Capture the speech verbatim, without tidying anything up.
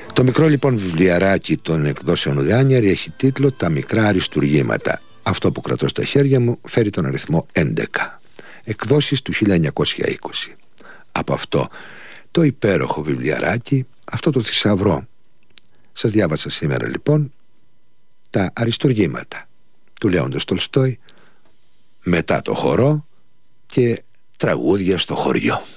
Το μικρό λοιπόν βιβλιαράκι των εκδόσεων Γάνιαρη έχει τίτλο «Τα μικρά αριστουργήματα». Αυτό που κρατώ στα χέρια μου φέρει τον αριθμό έντεκα. Εκδόσεις του χίλια εννιακόσια είκοσι. Από αυτό το υπέροχο βιβλιαράκι, αυτό το θησαυρό, σας διάβασα σήμερα λοιπόν «Τα αριστουργήματα» του Λέοντος Τολστόη, μετά το χορό και τραγούδια στο χωριό.